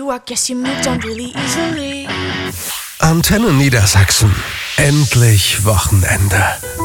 you, I guess you moved on really easily. Antenne Niedersachsen. Endlich Wochenende.